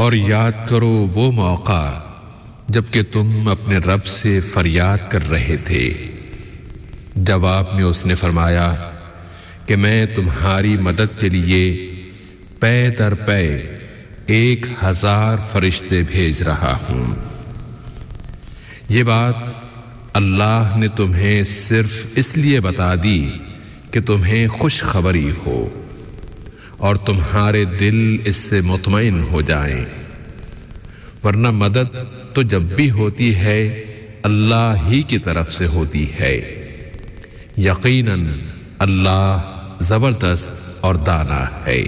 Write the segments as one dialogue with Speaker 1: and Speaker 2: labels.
Speaker 1: اور یاد کرو وہ موقع جب کہ تم اپنے رب سے فریاد کر رہے تھے، جواب میں اس نے فرمایا کہ میں تمہاری مدد کے لیے پے در پے 1000 فرشتے بھیج رہا ہوں۔ یہ بات اللہ نے تمہیں صرف اس لیے بتا دی کہ تمہیں خوشخبری ہو اور تمہارے دل اس سے مطمئن ہو جائیں، ورنہ مدد تو جب بھی ہوتی ہے اللہ ہی کی طرف سے ہوتی ہے۔ یقیناً اللہ زبردست اور دانا ہے۔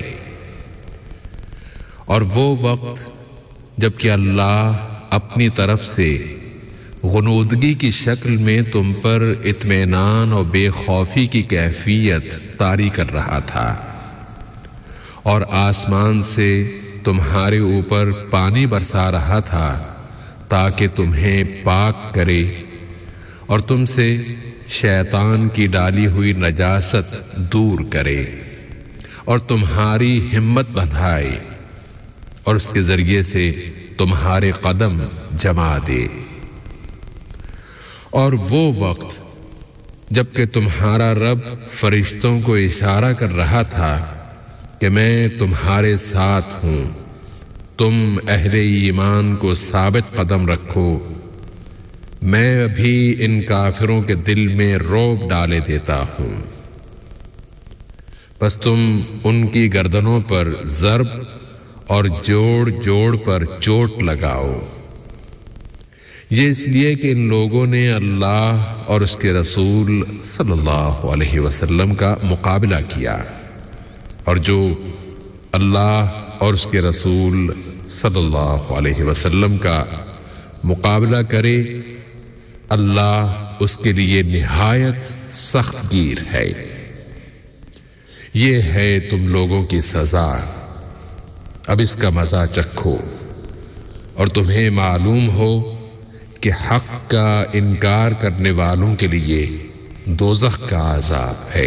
Speaker 1: اور وہ وقت جب کہ اللہ اپنی طرف سے غنودگی کی شکل میں تم پر اطمینان اور بے خوفی کی کیفیت طاری کر رہا تھا، اور آسمان سے تمہارے اوپر پانی برسا رہا تھا تاکہ تمہیں پاک کرے اور تم سے شیطان کی ڈالی ہوئی نجاست دور کرے اور تمہاری ہمت بڑھائے اور اس کے ذریعے سے تمہارے قدم جما دے۔ اور وہ وقت جب کہ تمہارا رب فرشتوں کو اشارہ کر رہا تھا کہ میں تمہارے ساتھ ہوں، تم اہل ایمان کو ثابت قدم رکھو، میں ابھی ان کافروں کے دل میں رعب ڈالے دیتا ہوں، بس تم ان کی گردنوں پر ضرب اور جوڑ جوڑ پر چوٹ لگاؤ۔ یہ اس لیے کہ ان لوگوں نے اللہ اور اس کے رسول صلی اللہ علیہ وسلم کا مقابلہ کیا، اور جو اللہ اور اس کے رسول صلی اللہ علیہ وسلم کا مقابلہ کرے اللہ اس کے لیے نہایت سخت گیر ہے۔ یہ ہے تم لوگوں کی سزا، اب اس کا مزہ چکھو، اور تمہیں معلوم ہو کہ حق کا انکار کرنے والوں کے لیے دوزخ کا عذاب ہے۔